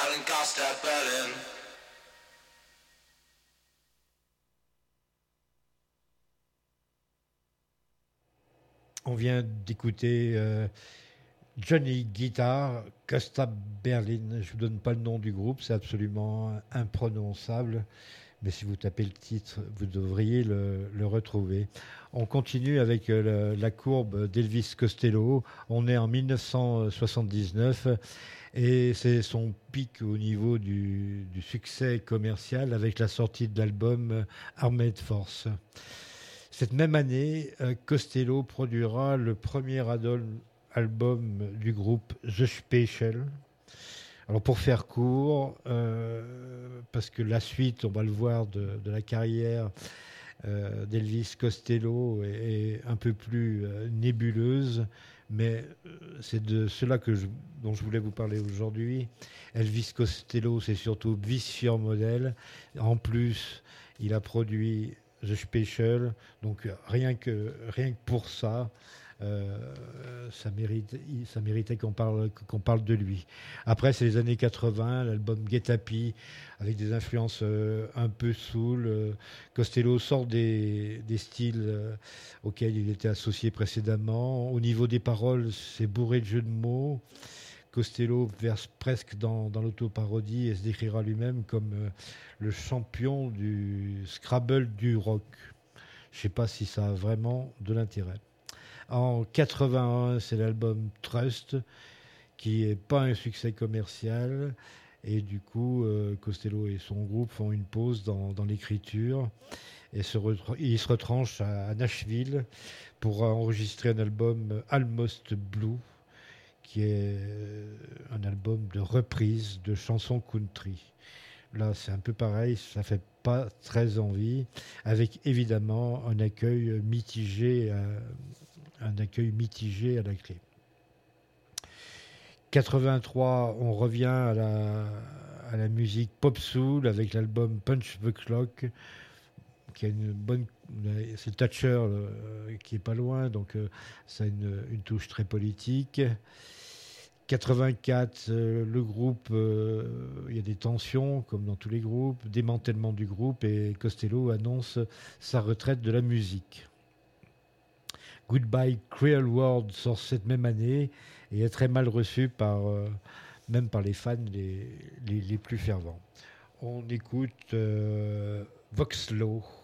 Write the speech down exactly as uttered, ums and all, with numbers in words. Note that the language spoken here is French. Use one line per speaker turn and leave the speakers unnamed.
Berlin, Gastad, Berlin.
On vient d'écouter euh, Johnny Guitar, Costa Berlin. Je ne vous donne pas le nom du groupe, c'est absolument imprononçable. Mais si vous tapez le titre, vous devriez le, le retrouver. On continue avec euh, la, la courbe d'Elvis Costello. On est en dix-neuf cent soixante-dix-neuf et c'est son pic au niveau du, du succès commercial avec la sortie de l'album Armed Force. Cette même année, euh, Costello produira le premier adol- album du groupe The Special. Alors pour faire court, euh, parce que la suite, on va le voir, de, de la carrière euh, d'Elvis Costello est, est un peu plus euh, nébuleuse, mais euh, c'est de cela que je, dont je voulais vous parler aujourd'hui. Elvis Costello, c'est surtout Vicious Model. En plus, il a produit The Special, donc rien que, rien que pour ça, euh, ça, mérite, ça méritait qu'on parle, qu'on parle de lui. Après, c'est les années quatre-vingts, l'album Get Happy, avec des influences euh, un peu soul. Euh, Costello sort des, des styles euh, auxquels il était associé précédemment. Au niveau des paroles, c'est bourré de jeux de mots. Costello verse presque dans, dans l'autoparodie et se décrira lui-même comme euh, le champion du Scrabble du rock. Je ne sais pas si ça a vraiment de l'intérêt. En quatre-vingt-un, c'est l'album Trust, qui n'est pas un succès commercial. Et du coup, euh, Costello et son groupe font une pause dans, dans l'écriture. Et se retra- ils se retranchent à, à Nashville pour enregistrer un album Almost Blue, qui est euh, un album de reprise de chansons country. Là, c'est un peu pareil, ça fait pas très envie, avec évidemment un accueil mitigé, euh, un accueil mitigé à la clé. quatre-vingt-trois, on revient à la, à la musique pop soul avec l'album Punch the Clock, qui a une bonne, c'est Thatcher euh, qui est pas loin, donc euh, ça a une, une touche très politique. quatre-vingt-quatre, euh, le groupe, euh, il y a des tensions, comme dans tous les groupes, démantèlement du groupe, et Costello annonce sa retraite de la musique. Goodbye Cruel World sort cette même année et est très mal reçu par, euh, même par les fans les, les, les plus fervents. On écoute euh, Voxlow.